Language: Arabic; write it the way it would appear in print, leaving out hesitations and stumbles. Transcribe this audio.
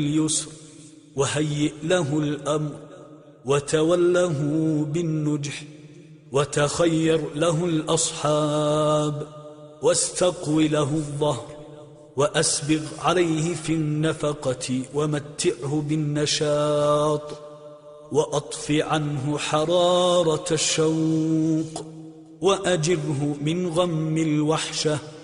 اليسر وهيئ له الأمر وتوله بالنجح وتخير له الأصحاب واستقو له الظهر وأسبغ عليه في النفقة ومتعه بالنشاط وأطف عنه حرارة الشوق وأجره من غم الوحشة